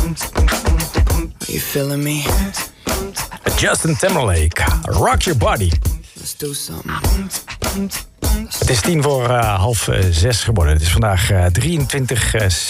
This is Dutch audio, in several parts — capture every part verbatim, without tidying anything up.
You feeling me? Justin Timberlake, Rock Your Body. Let's do something. Het is tien voor uh, half uh, zes geworden. Het is vandaag uh, drieëntwintig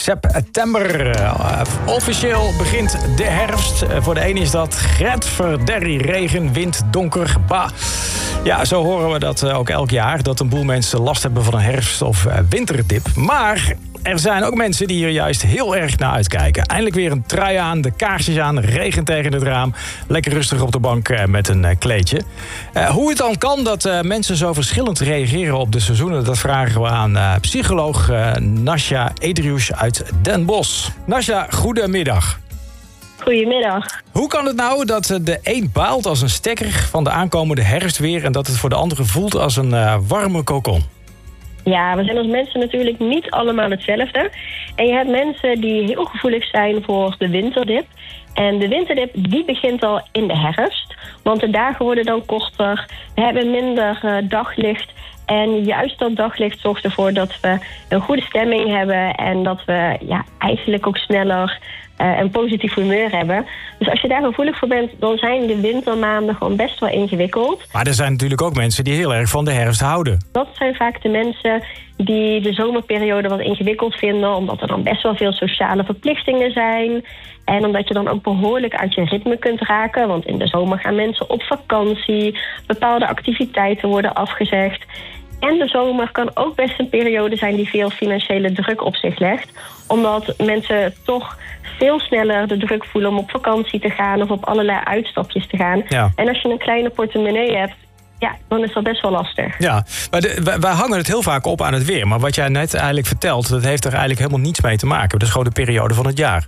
september. Uh, officieel begint de herfst. Uh, voor de ene is dat Gretverderrie, regen, wind, donker, bah. Ja, zo horen we dat uh, ook elk jaar. Dat een boel mensen last hebben van een herfst- of uh, winterdip. Maar er zijn ook mensen die er juist heel erg naar uitkijken. Eindelijk weer een trui aan, de kaarsjes aan, regen tegen het raam. Lekker rustig op de bank uh, met een uh, kleedje. Uh, hoe het dan kan dat uh, mensen zo verschillend reageren op de seizoenen, dat vragen we aan uh, psycholoog uh, Nasja Edrius uit Den Bosch. Nasja, goedemiddag. Goedemiddag. Hoe kan het nou dat de een baalt als een stekker van de aankomende herfstweer en dat het voor de andere voelt als een uh, warme kokon? Ja, we zijn als mensen natuurlijk niet allemaal hetzelfde. En je hebt mensen die heel gevoelig zijn voor de winterdip. En de winterdip die begint al in de herfst. Want de dagen worden dan korter. We hebben minder uh, daglicht. En juist dat daglicht zorgt ervoor dat we een goede stemming hebben. En dat we ja, eigenlijk ook sneller uh, een positief humeur hebben. Dus als je daar gevoelig voor bent, dan zijn de wintermaanden gewoon best wel ingewikkeld. Maar er zijn natuurlijk ook mensen die heel erg van de herfst houden. Dat zijn vaak de mensen die de zomerperiode wat ingewikkeld vinden, omdat er dan best wel veel sociale verplichtingen zijn. En omdat je dan ook behoorlijk uit je ritme kunt raken. Want in de zomer gaan mensen op vakantie. Bepaalde activiteiten worden afgezegd. En de zomer kan ook best een periode zijn die veel financiële druk op zich legt. Omdat mensen toch veel sneller de druk voelen om op vakantie te gaan of op allerlei uitstapjes te gaan. Ja. En als je een kleine portemonnee hebt, ja, dan is dat best wel lastig. Ja, maar de, wij, wij hangen het heel vaak op aan het weer. Maar wat jij net eigenlijk vertelt, dat heeft er eigenlijk helemaal niets mee te maken. Dat is gewoon de periode van het jaar.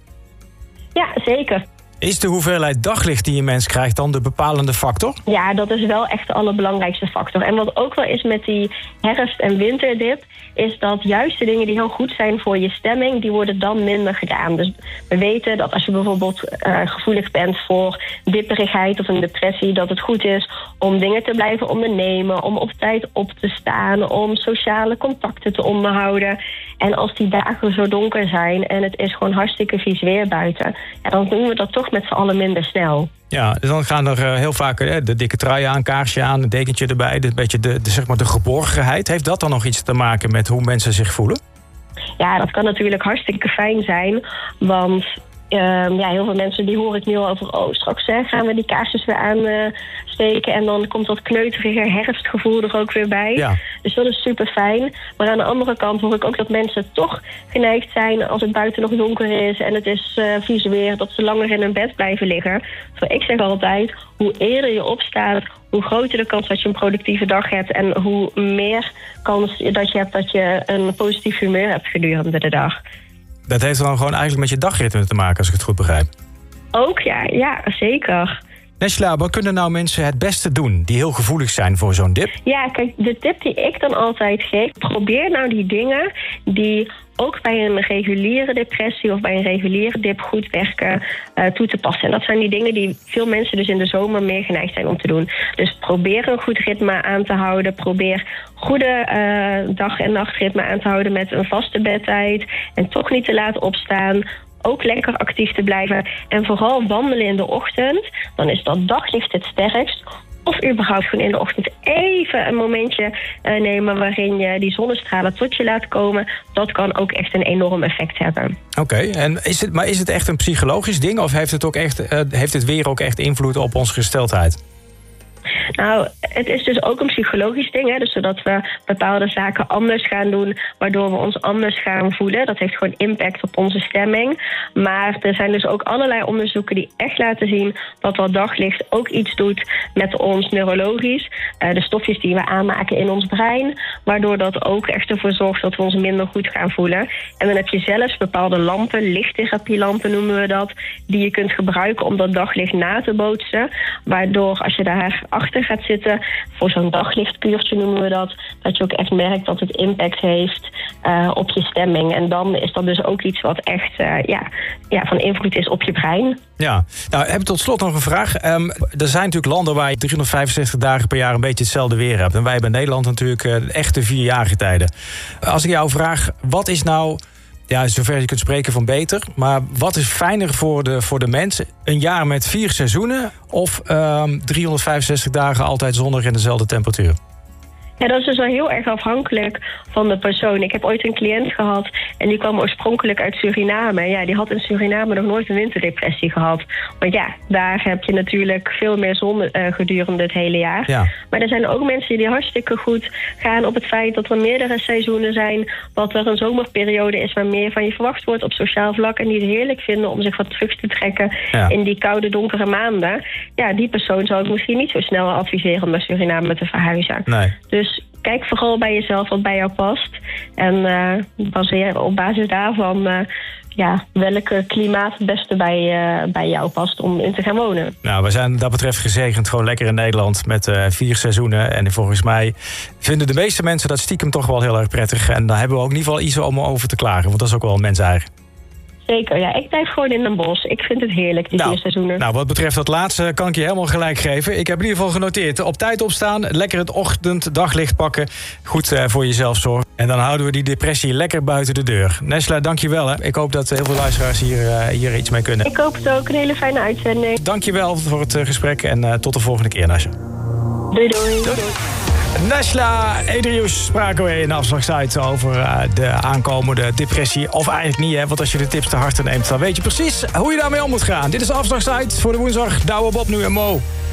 Ja, zeker. Is de hoeveelheid daglicht die een mens krijgt dan de bepalende factor? Ja, dat is wel echt de allerbelangrijkste factor. En wat ook wel is met die herfst- en winterdip, is dat juist de dingen die heel goed zijn voor je stemming, die worden dan minder gedaan. Dus we weten dat als je bijvoorbeeld uh, gevoelig bent voor dipperigheid of een depressie, dat het goed is om dingen te blijven ondernemen, om op tijd op te staan, om sociale contacten te onderhouden. En als die dagen zo donker zijn en het is gewoon hartstikke vies weer buiten, ja, dan doen we dat toch met z'n allen minder snel. Ja, dan gaan er uh, heel vaak uh, de dikke trui aan, kaarsje aan, een dekentje erbij. Een beetje de, de, zeg maar de geborgenheid. Heeft dat dan nog iets te maken met hoe mensen zich voelen? Ja, dat kan natuurlijk hartstikke fijn zijn. Want uh, ja, heel veel mensen die horen het nu al over, oh, straks hè, gaan we die kaarsjes weer aansteken. Uh, en dan komt dat kneuterige herfstgevoel er ook weer bij. Ja. Dus dat is super fijn. Maar aan de andere kant hoor ik ook dat mensen toch geneigd zijn als het buiten nog donker is en het is uh, vies weer, dat ze langer in hun bed blijven liggen. Dus ik zeg altijd, hoe eerder je opstaat, hoe groter de kans dat je een productieve dag hebt en hoe meer kans dat je hebt dat je een positief humeur hebt gedurende de dag. Dat heeft dan gewoon eigenlijk met je dagritme te maken, als ik het goed begrijp. Ook ja, ja, zeker. Nasja, wat kunnen nou mensen het beste doen die heel gevoelig zijn voor zo'n dip? Ja, kijk, de tip die ik dan altijd geef, probeer nou die dingen die ook bij een reguliere depressie of bij een reguliere dip goed werken uh, toe te passen. En dat zijn die dingen die veel mensen dus in de zomer meer geneigd zijn om te doen. Dus probeer een goed ritme aan te houden. Probeer goede uh, dag- en nachtritme aan te houden met een vaste bedtijd. En toch niet te laat opstaan. Ook lekker actief te blijven. En vooral wandelen in de ochtend. Dan is dat daglicht het sterkst. Of überhaupt gewoon in de ochtend even een momentje uh, nemen waarin je die zonnestralen tot je laat komen. Dat kan ook echt een enorm effect hebben. Oké, okay, en is het, maar is het echt een psychologisch ding? Of heeft het, ook echt, uh, heeft het weer ook echt invloed op onze gesteldheid? Nou, het is dus ook een psychologisch ding, hè? Dus zodat we bepaalde zaken anders gaan doen, waardoor we ons anders gaan voelen. Dat heeft gewoon impact op onze stemming. Maar er zijn dus ook allerlei onderzoeken die echt laten zien dat dat daglicht ook iets doet met ons neurologisch. Uh, de stofjes die we aanmaken in ons brein, waardoor dat ook echt ervoor zorgt dat we ons minder goed gaan voelen. En dan heb je zelfs bepaalde lampen, lichttherapielampen noemen we dat, die je kunt gebruiken om dat daglicht na te bootsen. Waardoor als je daar achter gaat zitten, voor zo'n daglichtkuurtje noemen we dat, dat je ook echt merkt dat het impact heeft uh, op je stemming. En dan is dat dus ook iets wat echt uh, ja, ja, van invloed is op je brein. Ja, nou heb ik tot slot nog een vraag. Um, er zijn natuurlijk landen waar je driehonderdvijfenzestig dagen per jaar een beetje hetzelfde weer hebt. En wij hebben in Nederland natuurlijk uh, echte vier jaargetijden. Als ik jou vraag, wat is nou ja, zover je kunt spreken van beter. Maar wat is fijner voor de, voor de mensen? Een jaar met vier seizoenen of um, driehonderdvijfenzestig dagen altijd zonnig en dezelfde temperatuur? Ja, dat is dus wel heel erg afhankelijk van de persoon. Ik heb ooit een cliënt gehad en die kwam oorspronkelijk uit Suriname. Ja, die had in Suriname nog nooit een winterdepressie gehad. Want ja, daar heb je natuurlijk veel meer zon uh, gedurende het hele jaar. Ja. Maar er zijn ook mensen die hartstikke goed gaan op het feit dat er meerdere seizoenen zijn. Dat er een zomerperiode is waar meer van je verwacht wordt op sociaal vlak. En die het heerlijk vinden om zich wat terug te trekken ja. in die koude, donkere maanden. Ja, die persoon zou ik misschien niet zo snel adviseren om naar Suriname te verhuizen. Nee. Dus kijk vooral bij jezelf wat bij jou past. En uh, baseer op basis daarvan uh, ja, welke klimaat het beste bij, uh, bij jou past om in te gaan wonen. Nou, we zijn dat betreft gezegend gewoon lekker in Nederland met uh, vier seizoenen. En volgens mij vinden de meeste mensen dat stiekem toch wel heel erg prettig. En dan hebben we ook in ieder geval iets om over te klagen. Want dat is ook wel mens eigen. Zeker, ja. Ik blijf gewoon in Den Bosch. Ik vind het heerlijk, die nou, vier seizoenen. Nou, wat betreft dat laatste kan ik je helemaal gelijk geven. Ik heb in ieder geval genoteerd. Op tijd opstaan, lekker het ochtend-daglicht pakken. Goed uh, voor jezelf zorgen. En dan houden we die depressie lekker buiten de deur. Nesla, dank je wel. Hè. Ik hoop dat heel veel luisteraars hier, uh, hier iets mee kunnen. Ik hoop het ook. Een hele fijne uitzending. Dank je wel voor het uh, gesprek en uh, tot de volgende keer, Nasja. Doei, doei. doei, doei. Nesla Edrius spraken we in de afslagssite over uh, de aankomende depressie. Of eigenlijk niet, hè, want als je de tips te harte neemt, dan weet je precies hoe je daarmee om moet gaan. Dit is de afslagssite voor de woensdag. Douwe, Bob, nu en Mo.